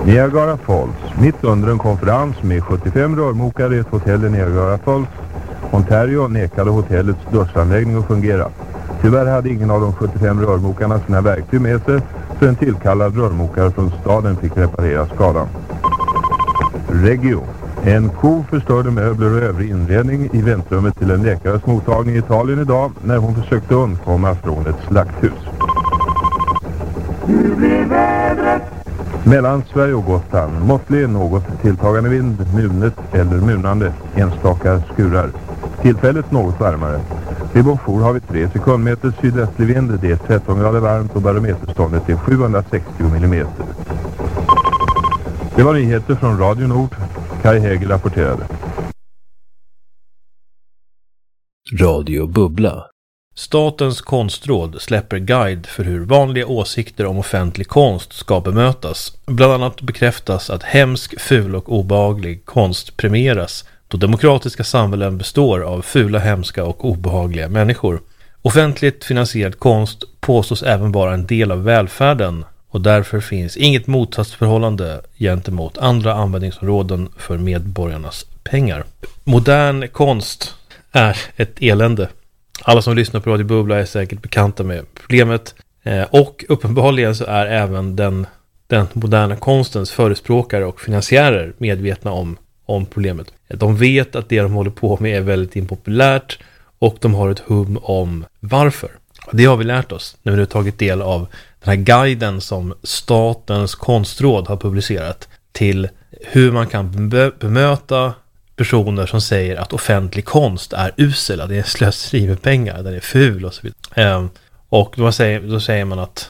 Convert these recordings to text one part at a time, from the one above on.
Niagara Falls, mitt under en konferens med 75 rörmokare i ett hotell i Niagara Falls, Ontario, nekade hotellets duschanläggning att fungera. Tyvärr hade ingen av de 75 rörmokarna sina verktyg med sig, så en tillkallad rörmokare från staden fick reparera skadan. Regio. En ko förstörde möbler och övrig inredning i väntrummet till en läkares mottagning i Italien idag när hon försökte undkomma från ett slakthus. Hur blir vädret? Mellan Sverige och Gotland, måttlig något tilltagande vind, munet eller munande, enstaka skurar. Tillfället något varmare. Vid Bonjour har vi 3 sekundmeter sydöstlig vind, det är 13 grader varmt och barometerståndet är 760 mm. Det var nyheter från Radio Nord. Kai Häger rapporterade. Radio Bubbla. Statens konstråd släpper guide för hur vanliga åsikter om offentlig konst ska bemötas. Bland annat bekräftas att hemsk, ful och obehaglig konst premieras då demokratiska samhällen består av fula, hemska och obehagliga människor. Offentligt finansierad konst påstås även vara en del av välfärden och därför finns inget motsatsförhållande gentemot andra användningsområden för medborgarnas pengar. Modern konst är ett elände. Alla som lyssnar på Radio Bubbla är säkert bekanta med problemet. Och uppenbarligen så är även den moderna konstens förespråkare och finansiärer medvetna om problemet. De vet att det de håller på med är väldigt impopulärt och de har ett hum om varför. Det har vi lärt oss när vi nu tagit del av den här guiden som Statens konstråd har publicerat till hur man kan bemöta personer som säger att offentlig konst är usel, att det är slöseri med pengar, den är ful och så vidare. Och då säger man att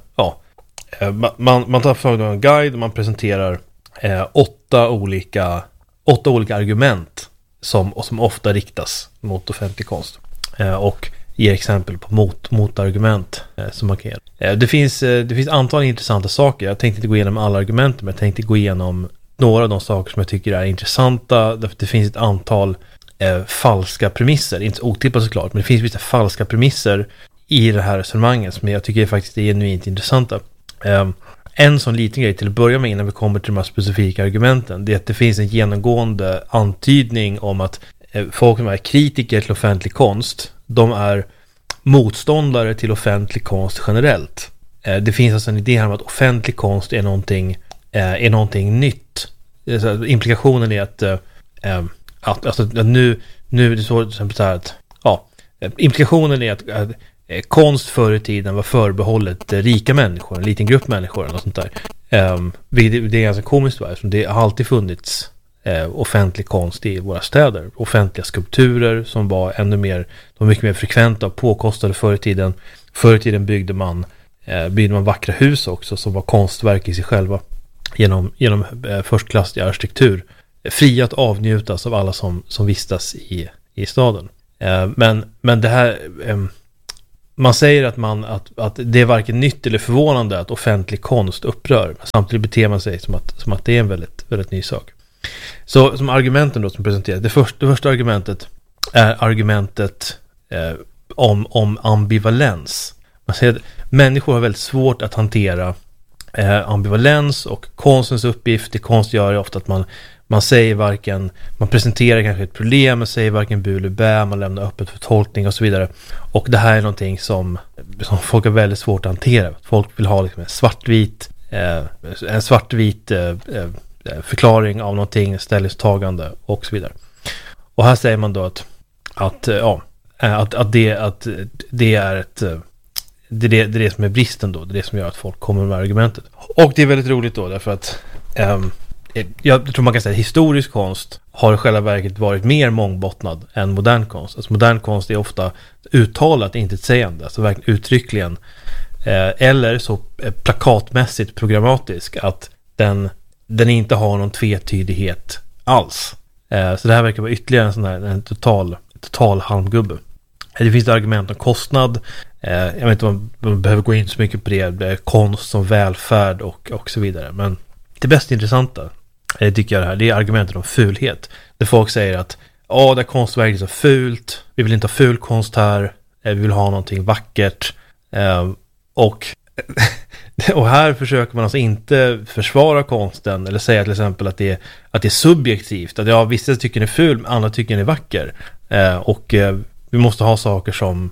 man tar fram en guide och man presenterar 8 olika argument som ofta riktas mot offentlig konst. Och ger exempel på motargument som man kan göra. Det finns antal intressanta saker. Jag tänkte inte gå igenom alla argument, men jag tänkte gå igenom några av de saker som jag tycker är intressanta. Det finns ett antal falska premisser, inte så otippat såklart, men det finns vissa falska premisser i det här resonemanget som jag tycker faktiskt är genuint intressanta. En sån liten grej till att börja med innan vi kommer till de här specifika argumenten, det är att det finns en genomgående antydning om att folk som är kritiker till offentlig konst, de är motståndare till offentlig konst generellt. Det finns alltså en idé här om att offentlig konst är någonting nytt. Implikationen är att nu är det så till exempel så här att implikationen är att konst förr i tiden var förbehållet rika människor, en liten grupp människor och sånt där. Det är ganska komiskt, eftersom det har alltid funnits offentlig konst i våra städer. Offentliga skulpturer som var mycket mer frekventa och påkostade förr i tiden. Förr i tiden byggde man vackra hus också som var konstverk i sig själva genom förstklassig arkitektur. Fria att avnjutas av alla som vistas i staden. Men det här man säger att det är varken nytt eller förvånande att offentlig konst upprör. Samtidigt beter man sig som att det är en väldigt, väldigt ny sak. Så som argumenten då som presenteras. Det första argumentet är argumentet om ambivalens. Man säger att människor har väldigt svårt att hantera ambivalens, och konstens uppgift i konst gör ofta att man säger varken, man presenterar kanske ett problem, man säger varken bu eller bä, man lämnar öppet för tolkning och så vidare. Och det här är någonting som folk har väldigt svårt att hantera. Folk vill ha liksom en svartvit förklaring av någonting, ställningstagande och så vidare. Och här säger man då att det är det som är bristen då, det är det som gör att folk kommer med argumentet. Och det är väldigt roligt då därför att jag tror man kan säga att historisk konst har i själva verket varit mer mångbottnad än modern konst. Alltså modern konst är ofta uttalat intetsägande, alltså verkligen uttryckligen eller så plakatmässigt programmatisk att den inte har någon tvetydighet alls. Så det här verkar vara ytterligare en sån här en total halmgubbe. Det finns ett argument om kostnad. Jag vet inte om man behöver gå in så mycket på det. Konst som välfärd och så vidare. Men det bäst intressanta tycker jag det är argumentet om fulhet. Där folk säger att det konstverket är så fult. Vi vill inte ha ful konst här. Vi vill ha någonting vackert. Och Och här försöker man alltså inte försvara konsten eller säga till exempel att det är subjektivt. Att vissa tycker den är ful, men andra tycker den är vacker. Vi måste ha saker som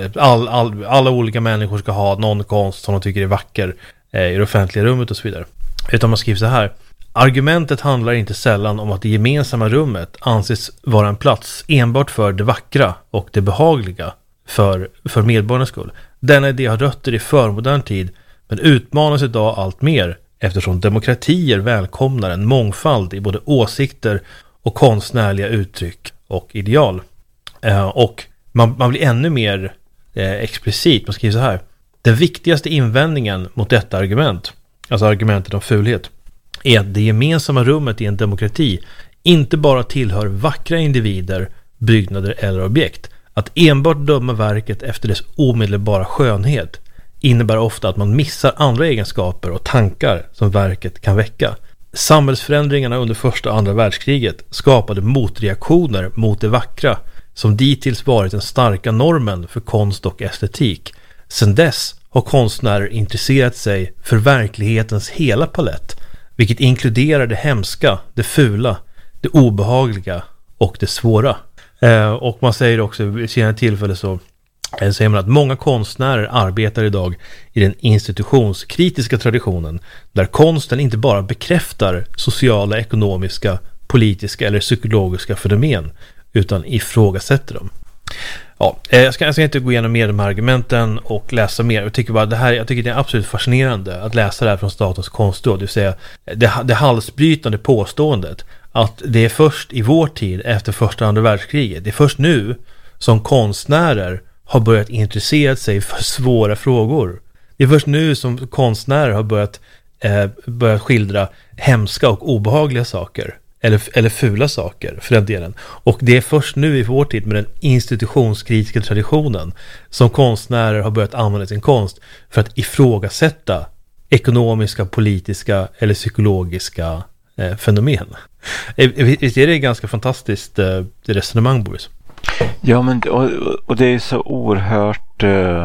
alla olika människor ska ha någon konst som de tycker är vacker i det offentliga rummet och så vidare. Utan man skriver så här: argumentet handlar inte sällan om att det gemensamma rummet anses vara en plats enbart för det vackra och det behagliga för medborgarnas skull. Denna idé har rötter i förmodern tid, men utmanas idag allt mer eftersom demokratier välkomnar en mångfald i både åsikter och konstnärliga uttryck och ideal. Och man blir ännu mer explicit. Man skriver så här: den viktigaste invändningen mot detta argument, alltså argumentet om fulhet, är att det gemensamma rummet i en demokrati inte bara tillhör vackra individer, byggnader eller objekt. Att enbart döma verket efter dess omedelbara skönhet innebär ofta att man missar andra egenskaper och tankar som verket kan väcka. Samhällsförändringarna under första och andra världskriget skapade motreaktioner mot det vackra som dittills varit den starka normen för konst och estetik. Sedan dess har konstnärer intresserat sig för verklighetens hela palett, vilket inkluderar det hemska, det fula, det obehagliga och det svåra. Och man säger också, vid senare tillfälle så säger man att många konstnärer arbetar idag i den institutionskritiska traditionen, där konsten inte bara bekräftar sociala, ekonomiska, politiska eller psykologiska fenomen, utan ifrågasätter dem. Ja, jag ska inte gå igenom mer de här argumenten och läsa mer. Jag tycker det är absolut fascinerande att läsa det här från Statens konstråd. Det vill säga det halsbrytande påståendet att det är först i vår tid efter första och andra världskriget, det är först nu som konstnärer har börjat intressera sig för svåra frågor. Det är först nu som konstnärer har börjat skildra hemska och obehagliga saker. Eller fula saker för den delen. Och det är först nu i vår tid med den institutionskritiska traditionen som konstnärer har börjat använda sin konst för att ifrågasätta ekonomiska, politiska eller psykologiska fenomen. Visst är det ganska fantastiskt resonemang, Boris? Ja, men och det är så oerhört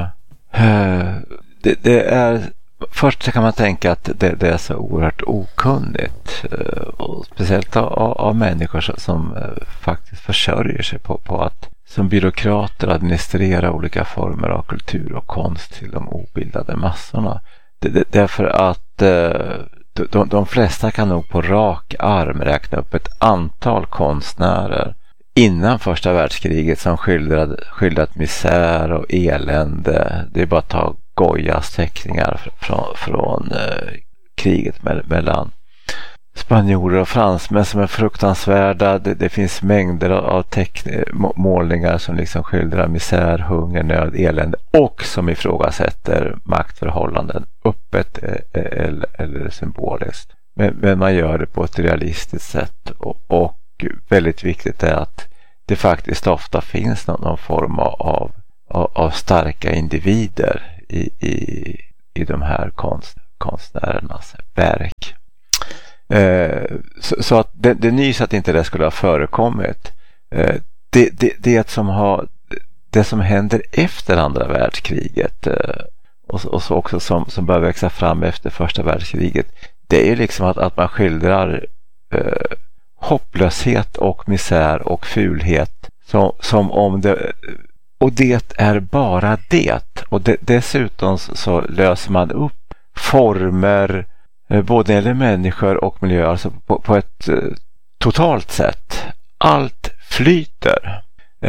det är. Först så kan man tänka att det är så oerhört okunnigt, och speciellt av människor som faktiskt försörjer sig på att som byråkrater administrera olika former av kultur och konst till de obildade massorna. Därför att de flesta kan nog på rak arm räkna upp ett antal konstnärer innan första världskriget som skildrat misär och elände. Det är bara att ta Goyas teckningar från kriget mellan spanjorer och fransmän som är fruktansvärda. Det finns mängder av målningar som liksom skildrar misär, hunger, nöd, elände och som ifrågasätter maktförhållanden öppet eller symboliskt. Men man gör det på ett realistiskt sätt, och väldigt viktigt är att det faktiskt ofta finns någon form av starka individer i de här konstnärernas verk. Så att det nys att inte det skulle ha förekommit. Det som händer efter andra världskriget och så också som börjar växa fram efter första världskriget, det är liksom att man skildrar hopplöshet och misär och fulhet som om det. Och det är bara det. Och dessutom så löser man upp former både eller människor och miljöer, alltså på ett totalt sätt. Allt flyter.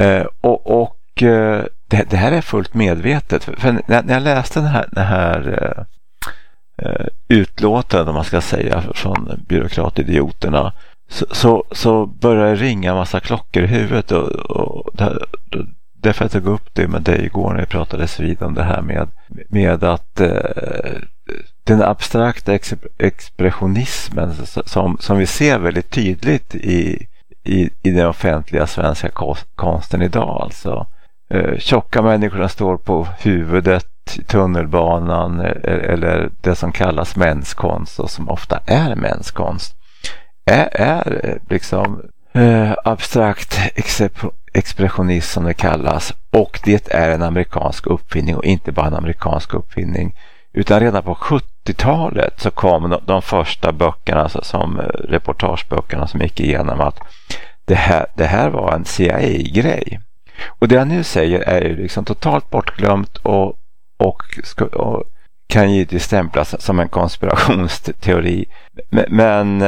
Det här är fullt medvetet. För när jag läste den här utlåtandet, om man ska säga, från byråkratidioterna, så börjar det ringa en massa klockor i huvudet, och därför jag tog upp det med dig igår när vi pratades vid om det här med att den abstrakta expressionismen som vi ser väldigt tydligt i den offentliga svenska konsten idag, alltså tjocka människorna står på huvudet i tunnelbanan, eller det som kallas mänskonst och som ofta är mänskonst, är liksom abstrakt expressionism som det kallas, och det är en amerikansk uppfinning, och inte bara en amerikansk uppfinning. Utan redan på 70-talet så kom de första böckerna som reportageböckerna som gick igenom att det här var en CIA-grej. Och det jag nu säger är ju liksom totalt bortglömt och kan givetvis stämplas som en konspirationsteori. Men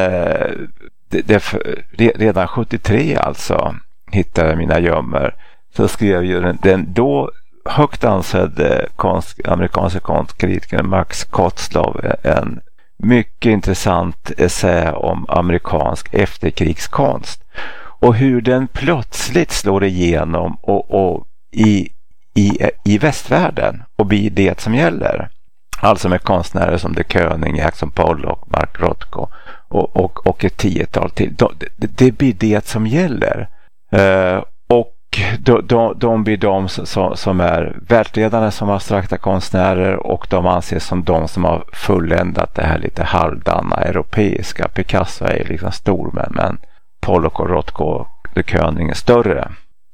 redan 73 alltså hittade jag mina gömmor. Så skrev ju den då högt ansedde amerikanska konstkritikern Max Kotzlow en mycket intressant essä om amerikansk efterkrigskonst och hur den plötsligt slår igenom och i västvärlden och blir det som gäller. Alltså med konstnärer som De Kooning, Jackson Pollock, Mark Rothko och ett 10-tal till. Det blir det som gäller. Och de blir de som är världsledande som abstrakta konstnärer och de anses som de som har fulländat det här lite halvdana europeiska. Picasso är liksom stor men Pollock och Rothko, De Kooning är större.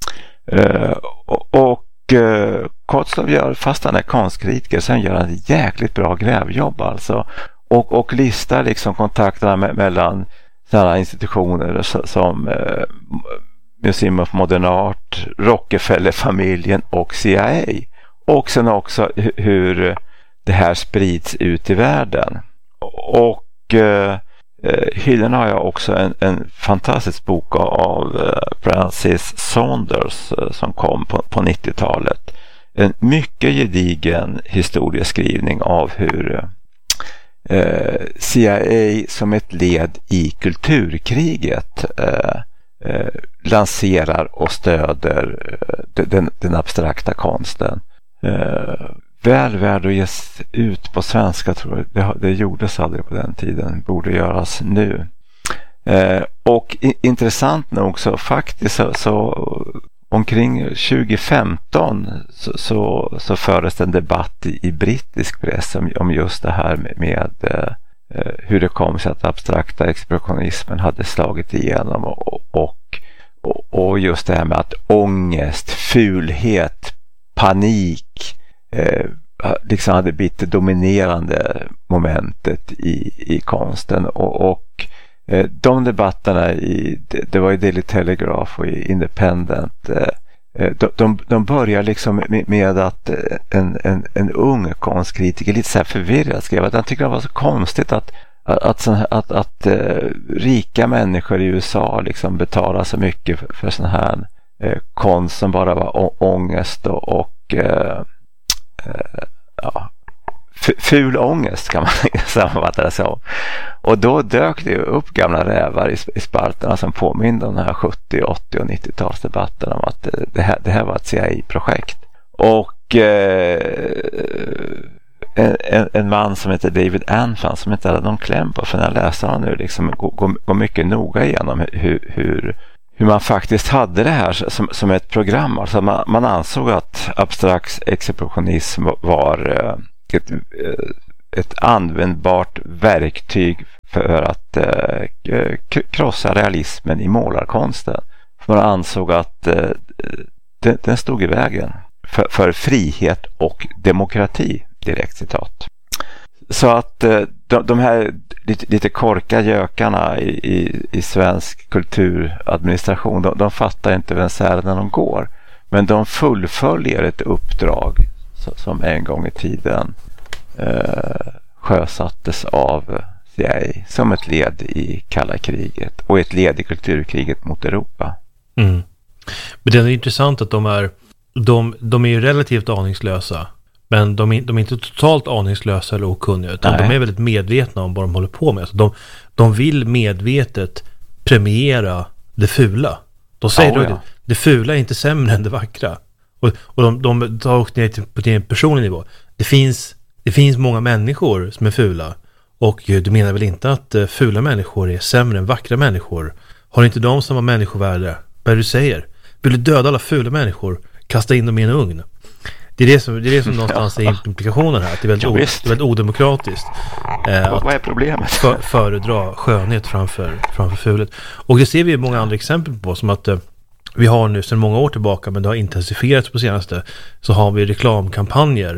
Kotzlow gör, fast han är konstkritiker, sen gör han ett jäkligt bra grävjobb alltså. Och listar liksom kontakterna mellan sådana institutioner som Museum of Modern Art, Rockefeller-familjen och CIA. Och sen också hur det här sprids ut i världen. Och hyllan har jag också en fantastisk bok av Francis Saunders som kom på 90-talet. En mycket gedigen historieskrivning av hur CIA som ett led i kulturkriget lanserar och stöder den abstrakta konsten. Väl värd att ges ut på svenska, tror jag. Det gjordes aldrig på den tiden. Borde göras nu. Och intressant nog så faktiskt så omkring 2015 så fördes en debatt i brittisk press om just det här med hur det kom sig att abstrakta expressionismen hade slagit igenom och just det här med att ångest, fulhet, panik liksom hade blivit det dominerande momentet i konsten och de debatterna det var i Daily Telegraph och i Independent de börjar liksom med att en ung konstkritiker lite så här förvirrad skrev att han tycker det var så konstigt att rika människor i USA liksom betalar så mycket för sån här konst som bara var ångest och ful ångest kan man sammanfatta det så. Och då dök det upp gamla rävar i spalterna som påminner om den här 70-, 80- och 90-talsdebatten om att det här var ett CIA-projekt. Och en man som heter David Anfan som inte hade någon kläm på, för när jag läste han nu liksom går mycket noga igenom hur man faktiskt hade det här som ett program. Alltså man ansåg att abstrakt expressionism var ett användbart verktyg för att krossa realismen i målarkonsten. För man ansåg att den stod i vägen för frihet och demokrati, direkt citat. Så att de här lite korka gökarna i svensk kulturadministration, de fattar inte vems ärenden de går. Men de fullföljer ett uppdrag som en gång i tiden sjösattes av CIA som ett led i kalla kriget och ett led i kulturkriget mot Europa. Mm. Men det är intressant att de är ju relativt aningslösa, men de är inte totalt aningslösa eller okunniga, utan de är väldigt medvetna om vad de håller på med. Så de vill medvetet premiera det fula. De säger det fula är inte sämre än det vackra. Och de tar också ner på en personlig nivå. Det finns många människor som är fula, och du menar väl inte att fula människor är sämre än vackra människor? Har inte de som har människovärde? Vad du säger? Vill du döda alla fula människor? Kasta in dem i en ugn? Det är det som någonstans är implikationen här. Att det är väldigt odemokratiskt. Vad är problemet? Föredra skönhet framför fulhet. Och det ser vi många andra exempel på, som att vi har nu sedan många år tillbaka, men det har intensifierats på senaste, så har vi reklamkampanjer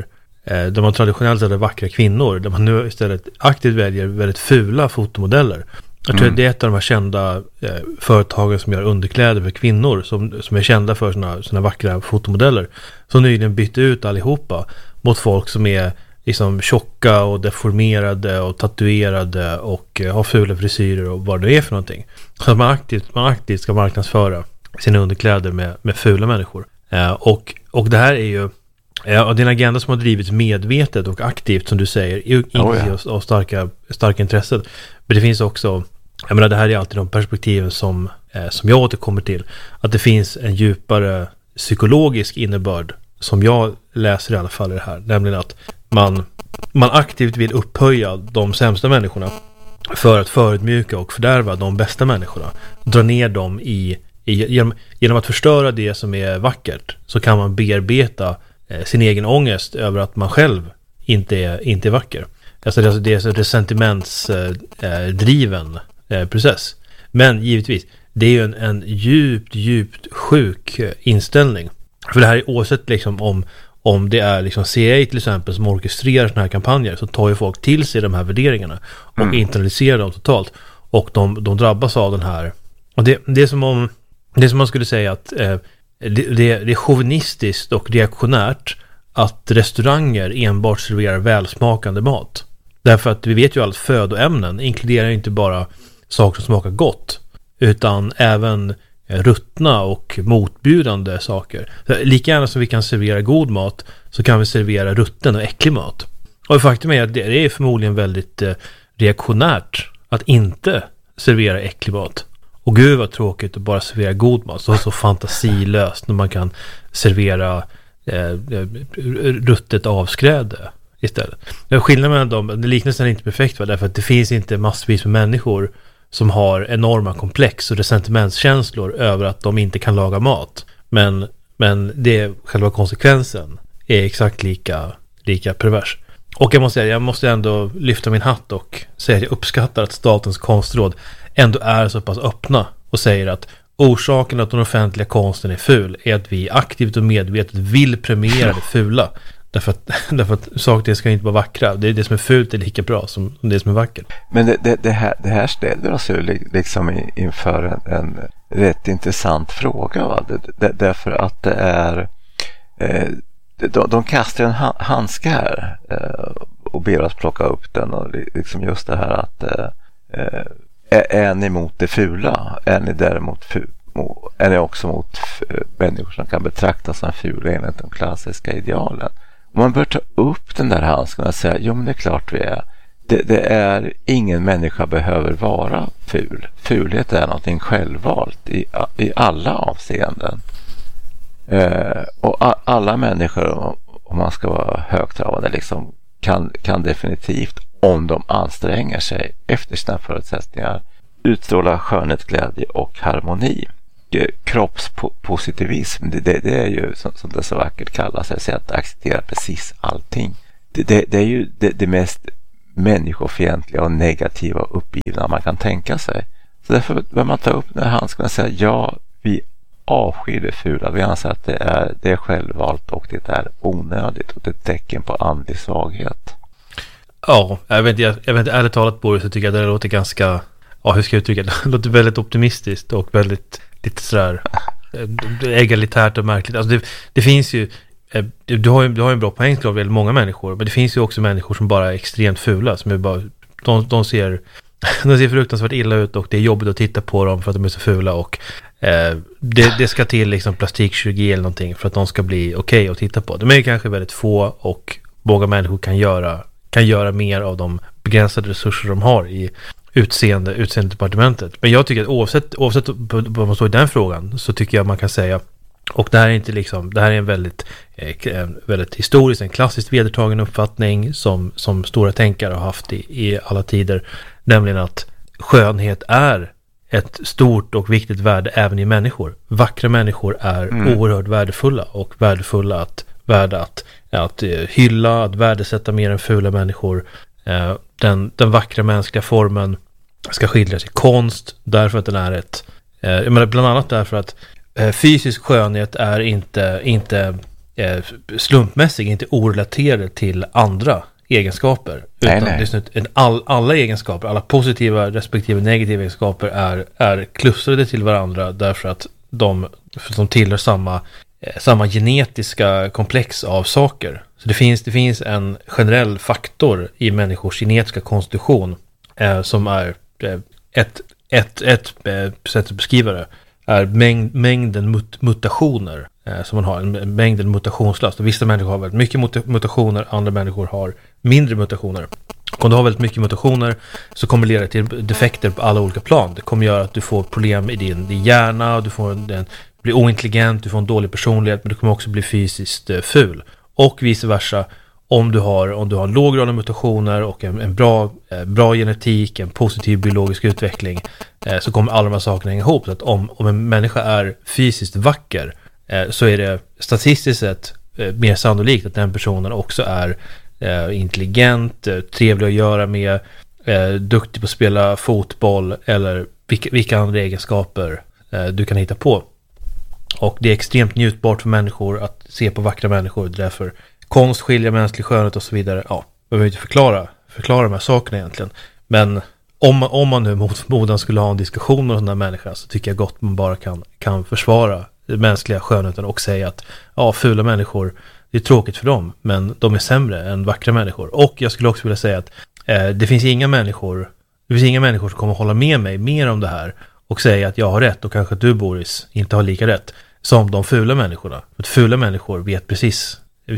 där man traditionellt hade vackra kvinnor, där man nu istället aktivt väljer väldigt fula fotomodeller. Jag tror att det är ett av de här kända företagen som gör underkläder för kvinnor som är kända för såna vackra fotomodeller, som nyligen bytte ut allihopa mot folk som är liksom tjocka och deformerade och tatuerade och har fula frisyrer och vad det är för någonting. Så att man aktivt ska marknadsföra sina underkläder med fula människor. Och det här är ju det är en agenda som har drivits medvetet och aktivt, som du säger, av starka intressen. Men det finns också, jag menar, det här är alltid de perspektiven som jag återkommer till, att det finns en djupare psykologisk innebörd som jag läser i alla fall i det här, nämligen att man aktivt vill upphöja de sämsta människorna för att förödmjuka och fördärva de bästa människorna, dra ner dem genom att förstöra det som är vackert, så kan man bearbeta sin egen ångest över att man själv inte är vacker. Alltså det är en resentimentsdriven process. Men givetvis, det är ju en djupt sjuk inställning. För det här är oavsett liksom om det är liksom CIA till exempel som orkestrerar såna här kampanjer, så tar ju folk till sig de här värderingarna och internaliserar dem totalt. Och de drabbas av den här. Och det är som man skulle säga att det är chauvinistiskt och reaktionärt att restauranger enbart serverar välsmakande mat. Därför att vi vet ju att födoämnen inkluderar inte bara saker som smakar gott, utan även ruttna och motbjudande saker. Lika gärna som vi kan servera god mat, så kan vi servera rutten och äcklig mat. Och faktum är att det är förmodligen väldigt reaktionärt att inte servera äcklig mat. Och gud vad tråkigt att bara servera god mat. Så fantasilöst när man kan servera ruttet avskräde istället. Skillnaden mellan dem, liknelsen är inte perfekt, därför att det finns inte massvis med människor som har enorma komplex och resentimentskänslor över att de inte kan laga mat. Men det, själva konsekvensen är exakt lika pervers. Och jag måste ändå lyfta min hatt och säga att jag uppskattar att Statens konstråd ändå är så pass öppna och säger att orsaken att den offentliga konsten är ful är att vi aktivt och medvetet vill premiera det fula. Därför att saker ska inte vara vackra. Det är det som är fult är lika bra som det som är vackert. Men det här ställer oss ju liksom inför en rätt intressant fråga. Va? Därför att det är de kastar en handske här och ber oss plocka upp den, och liksom just det här att är ni mot det fula? Är ni däremot är ni också mot människor som kan betraktas som fula enligt de klassiska idealen? Om man bör ta upp den där handsken och säga, jo men det är klart vi är. Det är, ingen människa behöver vara ful. Fulhet är någonting självvalt i alla avseenden. Och alla människor, om man ska vara högtravande, liksom, kan definitivt, om de anstränger sig efter sina förutsättningar, utstråla skönhet, glädje och harmoni. Kroppspositivism, det är ju som det så vackert kallas, att acceptera precis allting. Det är ju det mest människofientliga och negativa och uppgivna man kan tänka sig. Så därför bör man ta upp den här handsken och säga, ja, vi avskyr det fula. Vi anser att det är självvalt och det är onödigt och det är ett tecken på andlig svaghet. Ja, jag vet inte, ärligt talat, Boris, så tycker jag det låter ganska, hur ska jag uttrycka det? Det låter väldigt optimistiskt och väldigt lite sådär egalitärt och märkligt. Alltså det finns ju, du har en bra poäng till väldigt många människor, men det finns ju också människor som bara är extremt fula, som är bara, de ser fruktansvärt illa ut och det är jobbigt att titta på dem för att de är så fula, och det ska till liksom plastikkirurgi eller någonting för att de ska bli okej att titta på. De är kanske väldigt få, och många människor kan göra mer av de begränsade resurser de har i utseendedepartementet. Men jag tycker att oavsett vad man står i den frågan, så tycker jag man kan säga, och det här är inte liksom, det här är en väldigt historisk, en klassiskt vedertagen uppfattning som stora tänkare har haft i alla tider, nämligen att skönhet är ett stort och viktigt värde även i människor. Vackra människor är oerhört värdefulla, och värdefulla att hylla, att värdesätta mer än fula människor. Den vackra mänskliga formen ska skildras i konst, därför att den är bland annat därför att fysisk skönhet är inte slumpmässiga, inte orelaterade till andra egenskaper. Utan nej. Det är alla egenskaper, alla positiva respektive negativa egenskaper är klustrade till varandra därför att de tillhör samma genetiska komplex av saker. Så det finns en generell faktor i människors genetiska konstitution som är ett sätt att beskriva det är mängden mutationer som man har, en mängden mutationslast. Och vissa människor har väldigt mycket mutationer, andra människor har mindre mutationer. Om du har väldigt mycket mutationer så kommer det leda till defekter på alla olika plan. Det kommer göra att du får problem i din hjärna, du blir ointelligent, du får en dålig personlighet, men du kommer också bli fysiskt ful. Och vice versa, om du har en låg grad av mutationer och en bra genetik, en positiv biologisk utveckling, så kommer alla de här sakerna hänga ihop. Så att om en människa är fysiskt vacker så är det statistiskt sett mer sannolikt att den personen också är intelligent, trevlig att göra med, duktig på att spela fotboll eller vilka andra egenskaper du kan hitta på. Och det är extremt njutbart för människor att se på vackra människor. Därför konst skiljer mänsklig skönhet och så vidare. Ja, jag behöver inte förklara de här sakerna egentligen. Men om man nu mot förmodan skulle ha en diskussion med den här människan, så tycker jag gott man bara kan försvara den mänskliga skönheten och säga att ja, fula människor, det är tråkigt för dem, men de är sämre än vackra människor. Och jag skulle också vilja säga att det finns inga människor som kommer hålla med mig mer om det här och säga att jag har rätt och kanske att du, Boris, inte har lika rätt som de fula människorna. För att fula människor vet precis,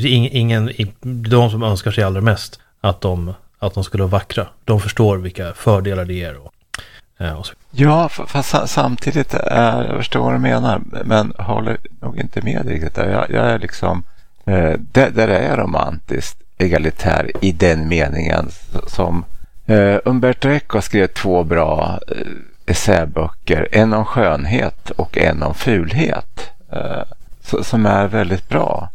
de som önskar sig allra mest att de skulle vara vackra. De förstår vilka fördelar det är. Och så. Ja, fast samtidigt jag förstår vad du menar, men håller nog inte med riktigt där. Jag är liksom där är jag romantiskt egalitär i den meningen som Umberto Eco skrev 2 bra essäböcker, en om skönhet och en om fulhet, som är väldigt bra,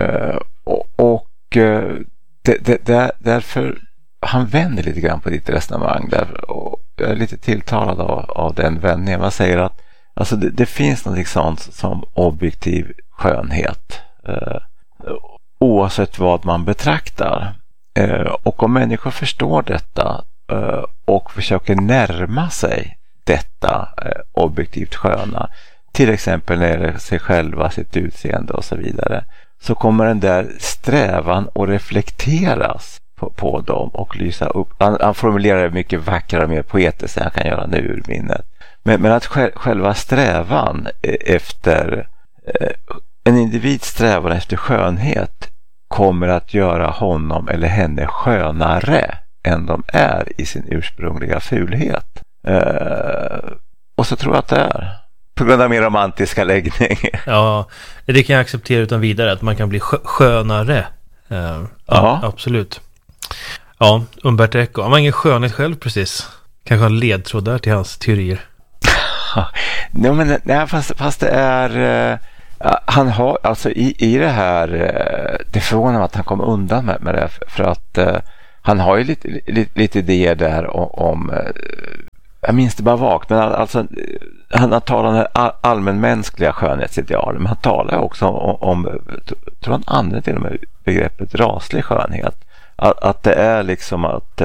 därför han vänder lite grann på ditt resonemang där, och jag är lite tilltalad av den vändningen. Man säger att alltså det finns något sånt som objektiv skönhet oavsett vad man betraktar, och om människor förstår detta och försöker närma sig detta objektivt sköna, till exempel när det gäller sig själva, sitt utseende och så vidare, så kommer den där strävan att reflekteras på dem och lysa upp. Han formulerar det mycket vackrare och mer poetiskt än jag kan göra nu ur minnet. Men att själva strävan efter en individs strävan efter skönhet kommer att göra honom eller henne skönare än de är i sin ursprungliga fulhet. Och så tror jag att det är på grund av min romantiska läggning. Ja, det kan jag acceptera utan vidare, att man kan bli skönare. Ja, absolut. Ja, Umberto Eco, han var ingen skönhet själv precis. Kanske en ledtråd där till hans teorier. Nej, fast det är han har alltså i det här, det förvånar mig att han kom undan med det, för att han har ju lite idéer där om jag minns det bara vagt, men alltså han talar om det allmänmänskliga skönhetsideal, men han talar också om tror han använder till och med begreppet raslig skönhet, att det är liksom att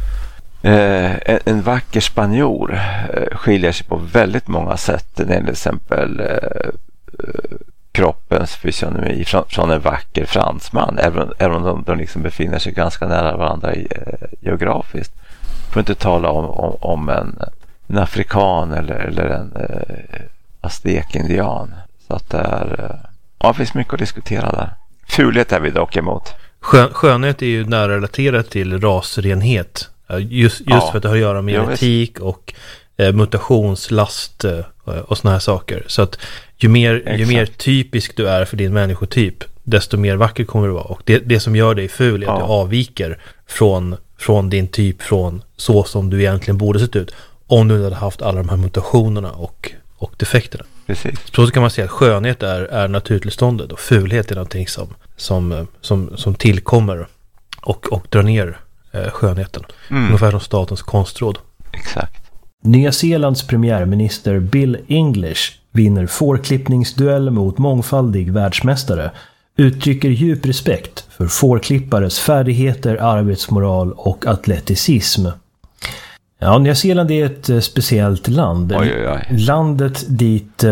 en vacker spanjor skiljer sig på väldigt många sätt när det till exempel kroppens fysionomi från en vacker fransman, även om de liksom befinner sig ganska nära varandra geografiskt. Får inte tala om en afrikan eller en aztek-indian. Så att det finns mycket att diskutera där. Fulhet är vi dock emot. Skönhet är ju nära relaterat till rasrenhet. Just för att det har att göra med genetik och mutationslast och såna här saker. Så att ju mer typisk du är för din människotyp, desto mer vacker kommer du vara. Och det som gör dig ful är att du avviker från din typ, från så som du egentligen borde sett ut, om du inte hade haft alla de här mutationerna och defekterna. Precis. Så kan man säga att skönhet är naturtillståndet och fulhet är någonting som tillkommer och drar ner skönheten. Ungefär som statens konstråd. Exakt. Nya Zeelands premiärminister Bill English vinner fårklippningsduell mot mångfaldig världsmästare, uttrycker djup respekt för fårklippares färdigheter, arbetsmoral och atleticism. Ja, Nya Zeeland är ett speciellt land. Landet dit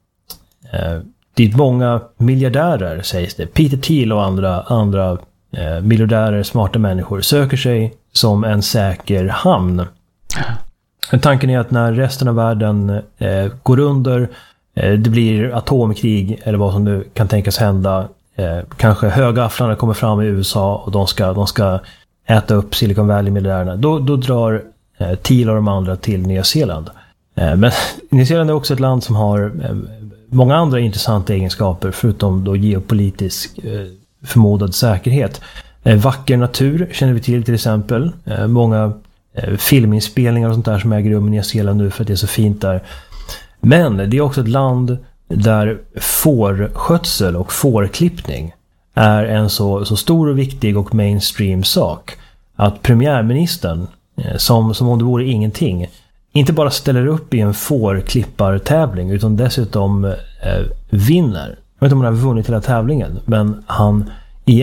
många miljardärer, sägs det. Peter Thiel och andra miljardärer, smarta människor, söker sig som en säker hamn. Tanken är att när resten av världen går under, det blir atomkrig eller vad som nu kan tänkas hända. Kanske högafflarna kommer fram i USA och de ska äta upp Silicon Valley-miljardärerna. Då drar Thiel och de andra till Nya Zeeland. Men Nya Zeeland är också ett land som har många andra intressanta egenskaper förutom då geopolitisk förmodad säkerhet. Vacker natur känner vi till exempel. Många filminspelningar och sånt där som äger rum i Nya Zeeland nu för att det är så fint där. Men det är också ett land där fårskötsel och fårklippning är en så stor och viktig och mainstream sak att premiärministern, som om det vore ingenting, inte bara ställer upp i en fårklippartävling utan dessutom vinner. Jag vet inte om han har vunnit hela tävlingen, men han i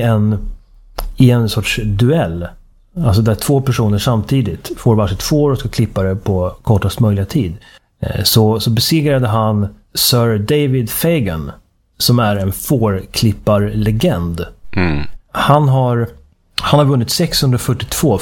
en sorts duell, alltså där två personer samtidigt får varsitt får och ska klippa det på kortast möjliga tid, så besegrade han Sir David Fagan, som är en fårklipparlegend. Han har vunnit 642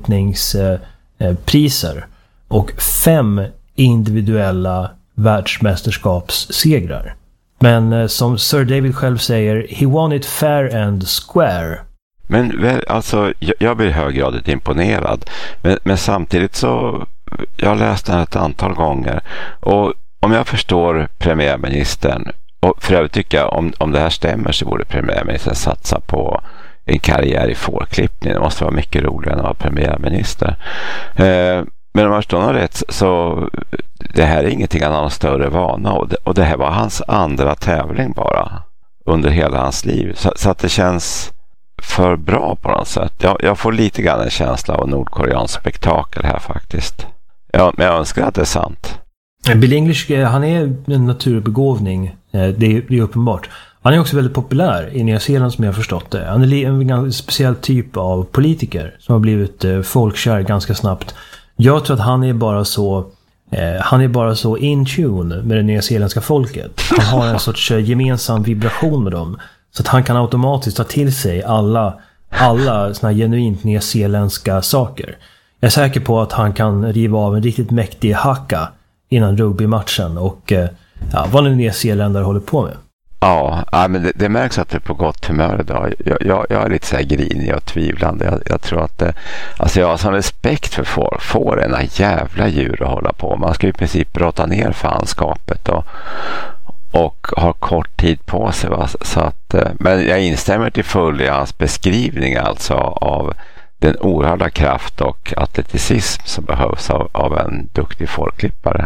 fårklippningspriser och 5 individuella världsmästerskapssegrar. Men som Sir David själv säger, he won it fair and square. Men alltså, jag blir höggradigt imponerad. Men samtidigt så, jag läste den ett antal gånger. Och om jag förstår premiärministern, och för övrigt tycker jag om det här stämmer så borde premiärministern satsa på en karriär i fårklippning. Det måste vara mycket roligare än att vara premiärminister. Men om jag förstår något rätt så det här är ingenting han har någon större vana och det här var hans andra tävling bara under hela hans liv. Så att det känns för bra på något sätt. Jag får lite grann en känsla av nordkoreansk spektakel här faktiskt. Ja, men jag önskar att det är sant. Bill English, han är en naturbegåvning. Det är uppenbart. Han är också väldigt populär i Nya Zeeland som jag har förstått det. Han är en speciell typ av politiker som har blivit folkkär ganska snabbt. Jag tror att han är bara så in tune med det nyzeeländska folket. Han har en sorts gemensam vibration med dem. Så att han kan automatiskt ta till sig alla såna genuint nyzeeländska saker. Jag är säker på att han kan riva av en riktigt mäktig hacka innan rugbymatchen och vad nu nyzeeländare håller på med. Ja, men det märks att du är på gott humör idag. Jag är lite så här grinig och tvivlande. Jag tror att alltså jag har sån respekt för får ena jävla djur att hålla på. Man ska i princip brotta ner fanskapet och har kort tid på sig. Va? Så att, men jag instämmer till full i hans beskrivning alltså av den oerhörda kraft och atleticism som behövs av en duktig fårklippare.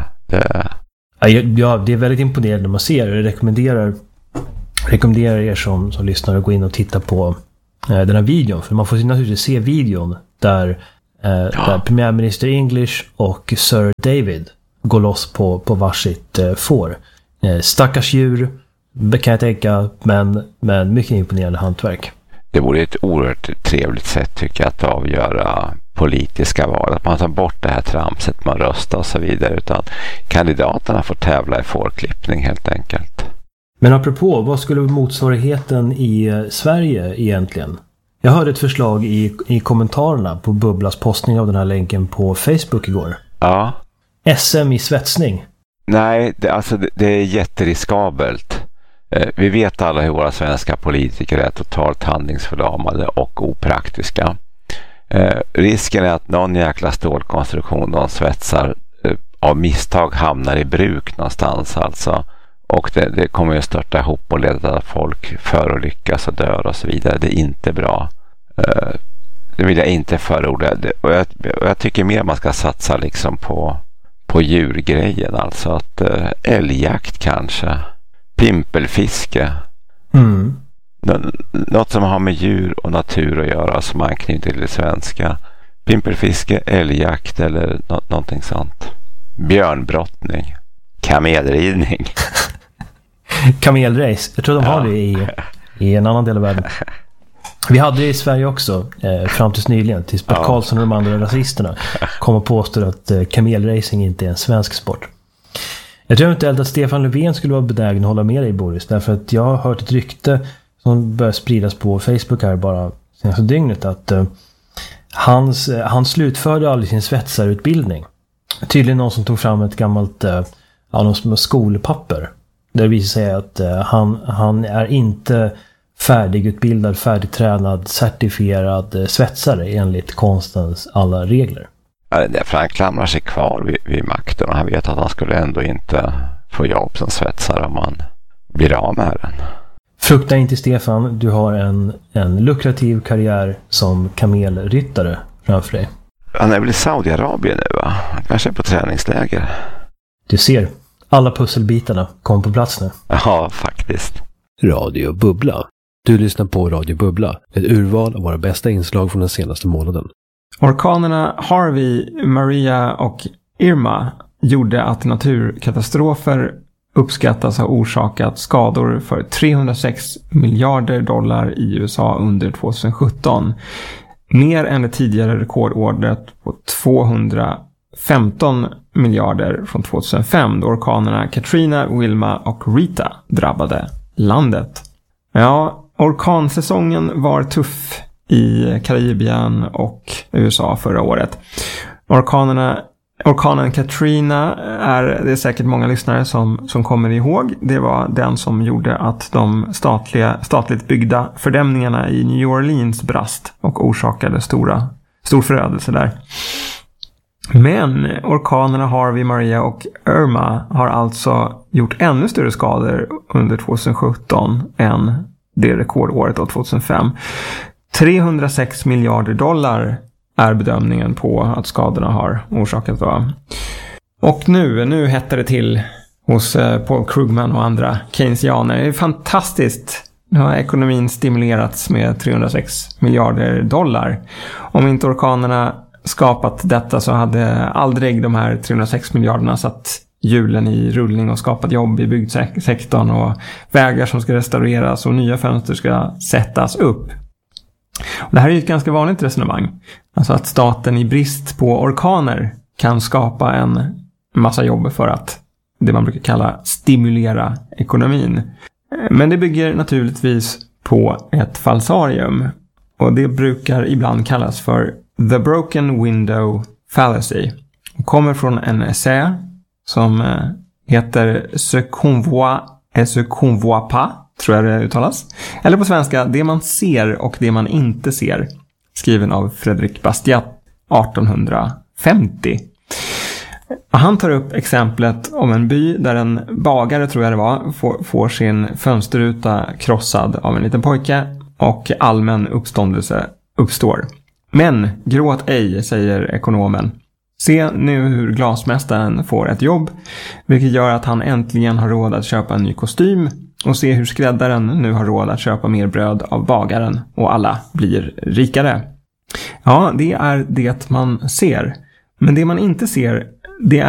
Ja, det är väldigt imponerande när man ser det. Jag rekommenderar er som lyssnar att gå in och titta på den här videon. För man får naturligtvis se videon där premiärminister English och Sir David går loss på varsitt får. Stackars djur, kan jag tänka, men mycket imponerande hantverk. Det vore ett oerhört trevligt sätt tycker jag att avgöra politiska val. Att man tar bort det här tramset, man röstar och så vidare. Utan kandidaterna får tävla i fårklippning helt enkelt. Men apropå, vad skulle motsvarigheten i Sverige egentligen? Jag hörde ett förslag i kommentarerna på Bubblas postning av den här länken på Facebook igår. Ja. SM i svetsning. Nej, det är jätteriskabelt. Vi vet alla hur våra svenska politiker är totalt handlingsförlamade och opraktiska. Risken är att någon jäkla stålkonstruktion de svetsar av misstag hamnar i bruk någonstans alltså. Och det kommer ju störta ihop och leda till att folk förolyckas och dör och så vidare. Det är inte bra. Det vill jag inte förorda. Och jag tycker mer man ska satsa liksom på djurgrejen. Alltså att älgjakt kanske. Pimpelfiske. Något som har med djur och natur att göra som anknyter till det svenska. Pimpelfiske, älgjakt eller någonting sånt. Björnbrottning. Kamelridning. Kamelrace. Jag tror de har det i en annan del av världen. Vi hade det i Sverige också, fram tills nyligen, tills Bert Karlsson och de andra rasisterna kom och påstod att kamelracing inte är en svensk sport. Jag tror inte att Stefan Löfven skulle vara benägen att hålla med dig, Boris, därför att jag har hört ett rykte som börjar spridas på Facebook här bara senaste dygnet, att han slutförde aldrig sin svetsarutbildning. Tydligen någon som tog fram ett gammalt någon skolpapper. Där det visar sig att han är inte färdigutbildad, färdigtränad, certifierad svetsare enligt konstens alla regler. Ja, det är därför han klamrar sig kvar vid makten, och han vet att han skulle ändå inte få jobb som svetsare om man blir av med den. Frukta inte, Stefan, du har en lukrativ karriär som kamelryttare framför dig. Han är väl i Saudiarabien nu, va? Han kanske är på träningsläger. Du ser, alla pusselbitarna kom på plats nu. Ja, faktiskt. Radio Bubbla. Du lyssnar på Radio Bubbla, ett urval av våra bästa inslag från den senaste månaden. Orkanerna Harvey, Maria och Irma gjorde att naturkatastrofer uppskattas ha orsakat skador för 306 miljarder dollar i USA under 2017. Mer än det tidigare rekordåret på 215 miljarder från 2005, då orkanerna Katrina, Wilma och Rita drabbade landet. Ja, orkansäsongen var tuff i Karibien och USA förra året. Orkanen Katrina det är säkert många lyssnare som kommer ihåg. Det var den som gjorde att de statligt byggda fördämningarna i New Orleans brast och orsakade stor förödelse där. Men orkanerna Harvey, Maria och Irma har alltså gjort ännu större skador under 2017 än det rekordåret av 2005. 306 miljarder dollar är bedömningen på att skadorna har orsakat då. Och nu hettar det till hos Paul Krugman och andra keynesianer. Det är fantastiskt. Nu har ekonomin stimulerats med 306 miljarder dollar. Om inte orkanerna skapat detta så hade aldrig de här 306 miljarderna satt hjulen i rullning och skapat jobb i byggsektorn och vägar som ska restaureras och nya fönster ska sättas upp. Och det här är ju ett ganska vanligt resonemang. Alltså att staten i brist på orkaner kan skapa en massa jobb för att det man brukar kalla stimulera ekonomin. Men det bygger naturligtvis på ett falsarium. Och det brukar ibland kallas för The Broken Window Fallacy. Det kommer från en essä som heter Ce qu'on voit pas, tror jag det uttalas. Eller på svenska, det man ser och det man inte ser. Skriven av Fredrik Bastiat 1850. Han tar upp exemplet om en by där en bagare, tror jag det var, får sin fönsterruta krossad av en liten pojke och allmän uppståndelse uppstår. Men gråt ej, säger ekonomen. Se nu hur glasmästaren får ett jobb, vilket gör att han äntligen har råd att köpa en ny kostym, och se hur skräddaren nu har råd att köpa mer bröd av bagaren, och alla blir rikare. Ja, det är det man ser. Men det man inte ser, det är